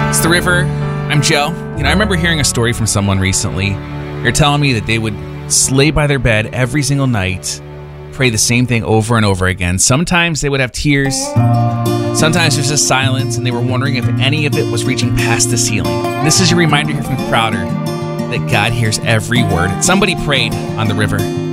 It's The River. I'm Joe. I remember hearing a story from someone recently. They're telling me that they would lay by their bed every single night, pray the same thing over and over again. Sometimes they would have tears. Sometimes there's just silence, and they were wondering if any of it was reaching past the ceiling. This is your reminder here from Crowder that God hears every word. Somebody prayed on The River.